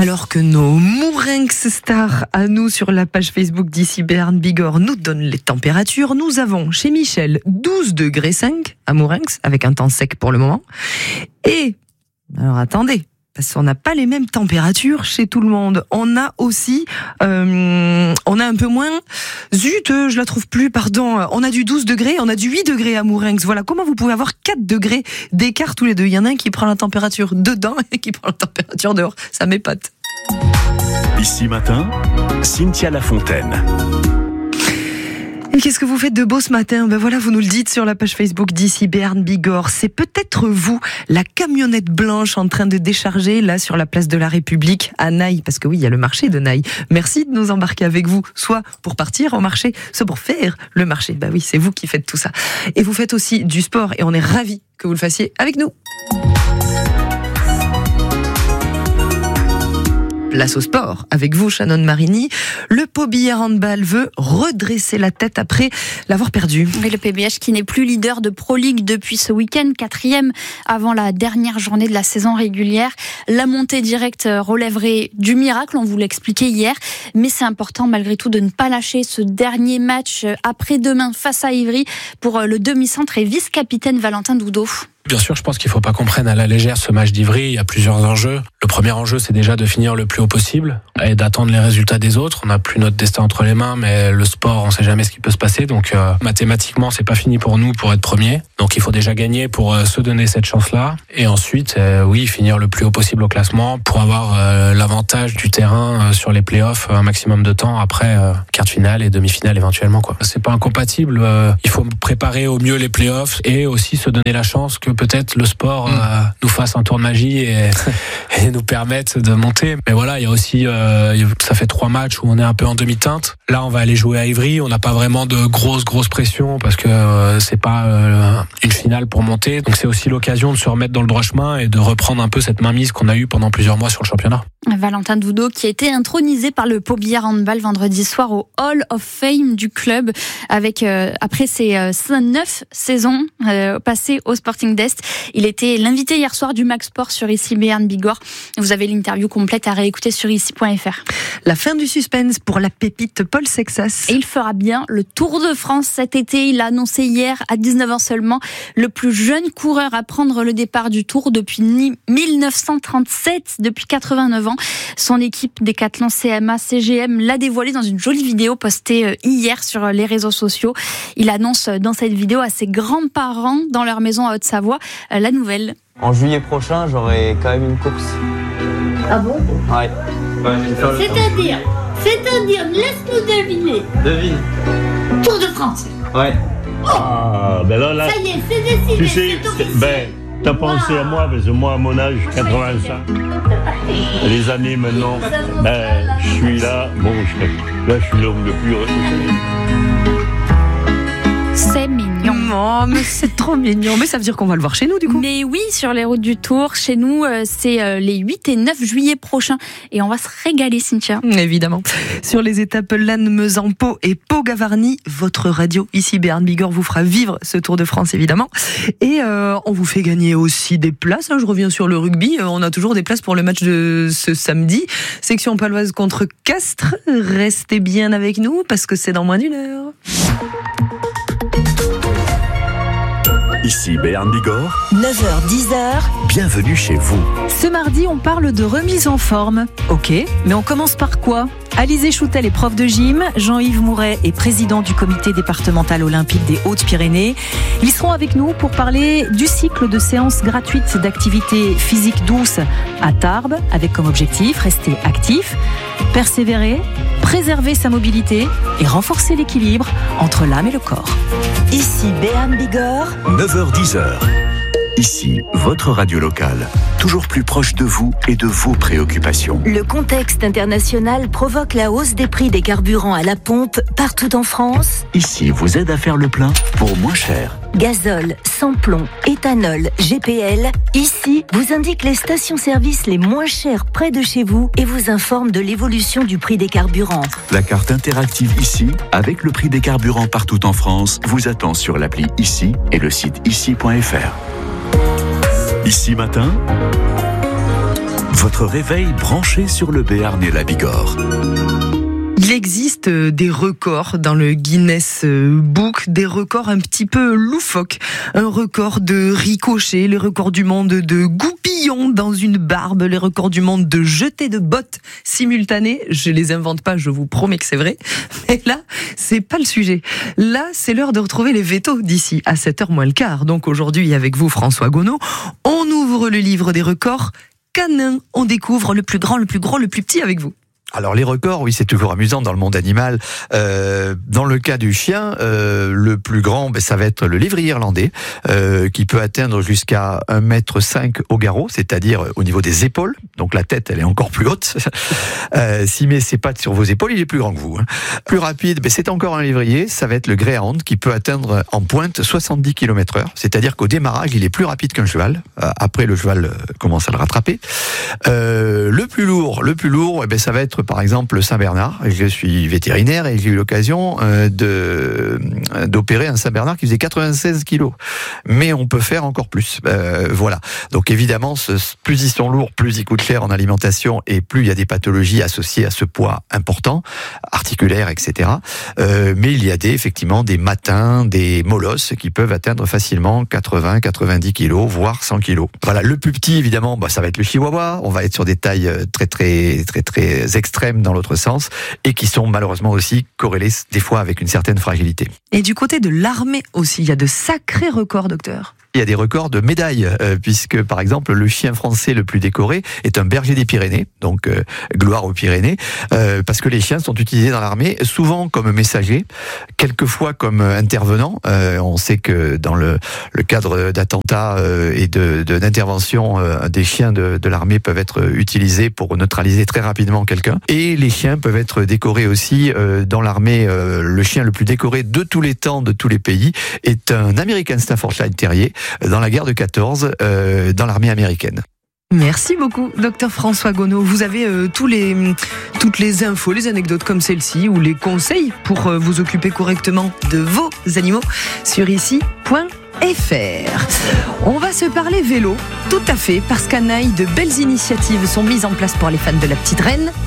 Alors que nos Mourinx stars à nous sur la page Facebook d'ici Béarn Bigorre nous donnent les températures, nous avons chez Michel 12,5 degrés à Mourinx, avec un temps sec pour le moment. Et, alors attendez, parce qu'on n'a pas les mêmes températures chez tout le monde. On a aussi, on a un peu moins, je la trouve plus, pardon, on a du 12 degrés, on a du 8 degrés à Mourinx. Voilà, comment vous pouvez avoir 4 degrés d'écart tous les deux? Il y en a un qui prend la température dedans et qui prend la température dehors. Ça m'épate. Ici matin, Cynthia Lafontaine. Et qu'est-ce que vous faites de beau ce matin? Ben voilà, vous nous le dites sur la page Facebook d'ici Béarn Bigorre. C'est peut-être vous, la camionnette blanche en train de décharger là sur la place de la République à Naï, parce que oui, il y a le marché de Naï. Merci de nous embarquer avec vous, soit pour partir au marché, soit pour faire le marché. Ben oui, c'est vous qui faites tout ça. Et vous faites aussi du sport et on est ravis que vous le fassiez avec nous. Place au sport, avec vous, Shannon Marini. Le Pau Billard Handball veut redresser la tête après l'avoir perdu. Et le PBH qui n'est plus leader de Pro League depuis ce week-end, 4e avant la dernière journée de la saison régulière. La montée directe relèverait du miracle, on vous l'expliquait hier, mais c'est important malgré tout de ne pas lâcher ce dernier match après-demain face à Ivry pour le demi-centre et vice-capitaine Valentin Doudot. Bien sûr, je pense qu'il ne faut pas qu'on prenne à la légère ce match d'Ivry. Il y a plusieurs enjeux. Le premier enjeu, c'est déjà de finir le plus haut possible et d'attendre les résultats des autres. On n'a plus notre destin entre les mains, mais le sport, on ne sait jamais ce qui peut se passer. Donc, mathématiquement, c'est pas fini pour nous pour être premier. Donc, il faut déjà gagner pour se donner cette chance-là. Et ensuite, oui, finir le plus haut possible au classement pour avoir l'avantage du terrain sur les playoffs un maximum de temps après quart de finale et demi-finale éventuellement, quoi. C'est pas incompatible. Il faut préparer au mieux les playoffs et aussi se donner la chance que peut-être le sport nous fasse un tour de magie et nous permette de monter. Mais voilà, il y a aussi, ça fait 3 matchs où on est un peu en demi-teinte. Là, on va aller jouer à Ivry. On n'a pas vraiment de grosse pression parce que c'est pas une finale pour monter. Donc c'est aussi l'occasion de se remettre dans le droit chemin et de reprendre un peu cette mainmise qu'on a eue pendant plusieurs mois sur le championnat. Valentin Doudot qui a été intronisé par le Pau Billard Handball vendredi soir au Hall of Fame du club avec après ses 9 saisons passées au Sporting d'Est. Il était l'invité hier soir du Max Sport sur ici Béarn Bigorre. Vous avez l'interview complète à réécouter sur ici.fr. La fin du suspense pour la pépite Paul Sexas. Et il fera bien le Tour de France cet été. Il l'a annoncé hier à 19 ans seulement. Le plus jeune coureur à prendre le départ du Tour depuis 1937, depuis 89 ans. Son équipe Décathlon CMA CGM l'a dévoilé dans une jolie vidéo postée hier sur les réseaux sociaux. Il annonce dans cette vidéo à ses grands-parents dans leur maison à Haute-Savoie la nouvelle. En juillet prochain, j'aurai quand même une course. Ah bon? Ouais. C'est-à-dire, laisse-nous deviner. Devine. Tour de France. Ouais. Ah, ben là, Ça y est, c'est décidé. tu sais, c'est officiel. t'as pensé à moi, parce que moi, à mon âge, 85. Les années maintenant, je suis là, là, je suis l'homme le plus heureux. C'est mignon. Oh, mais c'est trop mignon. Mais ça veut dire qu'on va le voir chez nous, du coup. Mais oui, sur les routes du Tour, chez nous, c'est les 8 et 9 juillet prochains. Et on va se régaler, Cynthia. Évidemment. Sur les étapes Lannemezan-Pau et Pau-Gavarnie, votre radio, ici Béarn Bigorre, vous fera vivre ce Tour de France, évidemment. Et on vous fait gagner aussi des places. Je reviens sur le rugby. On a toujours des places pour le match de ce samedi. Section paloise contre Castres. Restez bien avec nous, parce que c'est dans moins d'1 heure. Ici Béarn Bigorre, 9h-10h, bienvenue chez vous. ce mardi on parle de remise en forme. Ok, mais on commence par quoi? Alizé Choutel est prof de gym, Jean-Yves Mouret est président du comité départemental olympique des Hautes-Pyrénées. Ils seront avec nous pour parler du cycle de séances gratuites d'activité physique douce à Tarbes, avec comme objectif rester actif, persévérer, préserver sa mobilité et renforcer l'équilibre entre l'âme et le corps. Ici Béarn Bigorre, 9h-10h. Ici, votre radio locale, toujours plus proche de vous et de vos préoccupations. le contexte international provoque la hausse des prix des carburants à la pompe partout en France. Ici, vous aide à faire le plein pour moins cher. Gazole, sans-plomb, éthanol, GPL. Ici, vous indique les stations-service les moins chères près de chez vous et vous informe de l'évolution du prix des carburants. La carte interactive ici, avec le prix des carburants partout en France, vous attend sur l'appli Ici et le site ici.fr. Ici matin, Votre réveil branché sur le Béarn et la Bigorre. Il existe des records dans le Guinness Book, des records un petit peu loufoques. Un record de ricochet, le record du monde de goupillons dans une barbe, les records du monde de jeter de bottes simultanées. Je les invente pas, je vous promets que c'est vrai. Mais là, c'est pas le sujet. Là, c'est l'heure de retrouver les vétos d'ici à 7h moins le quart. Donc aujourd'hui, avec vous, François Gonneau, on ouvre le livre des records canins. On découvre le plus grand, le plus gros, le plus petit avec vous. Alors les records, oui, c'est toujours amusant dans le monde animal. Dans le cas du chien, le plus grand, ça va être le lévrier irlandais, qui peut atteindre jusqu'à 1,5 m au garrot, c'est-à-dire au niveau des épaules. Donc la tête, elle est encore plus haute. S'il met ses pattes sur vos épaules, il est plus grand que vous. Plus rapide, c'est encore un lévrier, ça va être le greyhound, qui peut atteindre en pointe 70 km/h. C'est-à-dire qu'au démarrage, il est plus rapide qu'un cheval. Après, le cheval commence à le rattraper. Le plus lourd, ça va être par exemple le Saint-Bernard. Je suis vétérinaire et j'ai eu l'occasion d'opérer un Saint-Bernard qui faisait 96 kilos. Mais on peut faire encore plus. Voilà. Donc évidemment, plus ils sont lourds, plus ils coûtent cher en alimentation et plus il y a des pathologies associées à ce poids important, articulaires, etc. Mais il y a effectivement des matins, des molosses qui peuvent atteindre facilement 80, 90 kilos, voire 100 kilos. Voilà. Le plus petit, évidemment, ça va être le chihuahua. On va être sur des tailles très extrêmes dans l'autre sens et qui sont malheureusement aussi corrélés des fois avec une certaine fragilité. Et du côté de l'armée aussi, il y a de sacrés records, docteur. Il y a des records de médailles, puisque par exemple le chien français le plus décoré est un berger des Pyrénées, donc gloire aux Pyrénées, parce que les chiens sont utilisés dans l'armée souvent comme messagers, quelquefois comme intervenants. On sait que dans le cadre d'attentats et d'interventions, des chiens de l'armée peuvent être utilisés pour neutraliser très rapidement quelqu'un. Et les chiens peuvent être décorés aussi dans l'armée. Le chien le plus décoré de tous les temps, de tous les pays, est un American Staffordshire Terrier, dans la guerre de 14, dans l'armée américaine. Merci beaucoup, docteur François Gonneau. Vous avez toutes les infos, les anecdotes comme celle-ci, ou les conseils pour vous occuper correctement de vos animaux sur ici.fr. On va se parler vélo, tout à fait, parce qu'à Naï, de belles initiatives sont mises en place pour les fans de la petite reine.